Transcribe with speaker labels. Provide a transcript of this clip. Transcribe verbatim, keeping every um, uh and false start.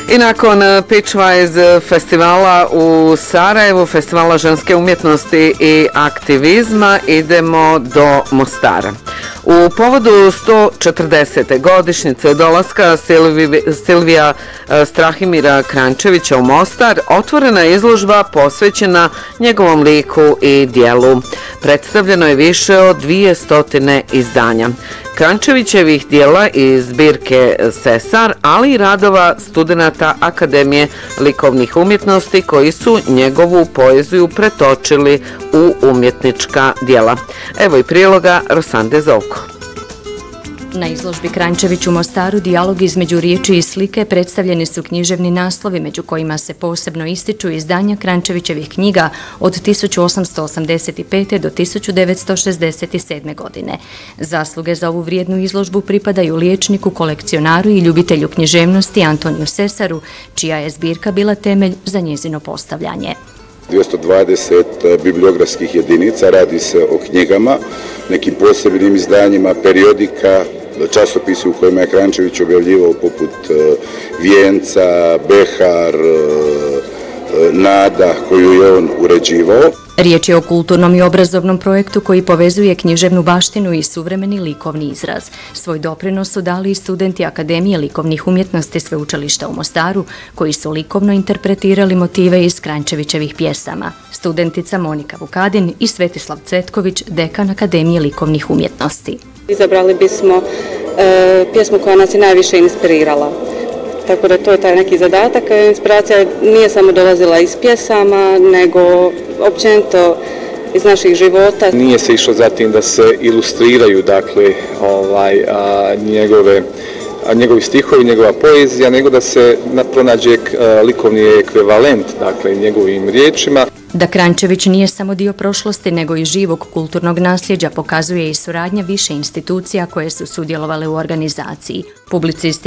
Speaker 1: I nakon Pitchwise festivala u Sarajevu, festivala ženske umjetnosti i aktivizma, idemo do Mostara. U povodu sto četrdesete godišnjice dolaska Silvija Strahimira Kranjčevića u Mostar otvorena je izložba posvećena njegovom liku i dijelu. Predstavljeno je više od dvije stotine izdanja Kranjčevićevih dijela iz zbirke Sesar, ali i radova studenata Akademije likovnih umjetnosti koji su njegovu poeziju pretočili u umjetnička dijela. Evo i priloga Rosande Zovko.
Speaker 2: Na izložbi Kranjčević u Mostaru dijalog između riječi i slike predstavljeni su književni naslovi među kojima se posebno ističu izdanja Kranjčevićevih knjiga od tisuću osamsto osamdeset pete. do tisuću devetsto šezdeset sedme. godine. Zasluge za ovu vrijednu izložbu pripadaju liječniku, kolekcionaru i ljubitelju književnosti Antoniju Sesaru, čija je zbirka bila temelj za njezino postavljanje.
Speaker 3: dvjesto dvadeset bibliografskih jedinica, radi se o knjigama, nekim posebnim izdanjima, periodika, časopisi u kojima je Kranjčević objavljivao poput Vijenca, Behar, Nada, koju je on uređivao.
Speaker 2: Riječ je o kulturnom i obrazovnom projektu koji povezuje književnu baštinu i suvremeni likovni izraz. Svoj doprinos su dali i studenti Akademije likovnih umjetnosti Sveučilišta u Mostaru, koji su likovno interpretirali motive iz Kranjčevićevih pjesama. Studentica Monika Vukadin i Svetislav Cetković, dekan Akademije likovnih umjetnosti.
Speaker 4: Izabrali bismo e, pjesmu koja nas je najviše inspirirala. Tako da to je taj neki zadatak. Inspiracija nije samo dolazila iz pjesama, nego općenito iz naših života.
Speaker 5: Nije se išlo za tim da se ilustriraju dakle, ovaj, a, njegove, a, njegovi stihovi, njegova poezija, nego da se pronađe a, likovni ekvivalent dakle, njegovim riječima.
Speaker 2: Da Kranjčević nije samo dio prošlosti, nego i živog kulturnog nasljeđa pokazuje i suradnja više institucija koje su sudjelovale u organizaciji. Publicisti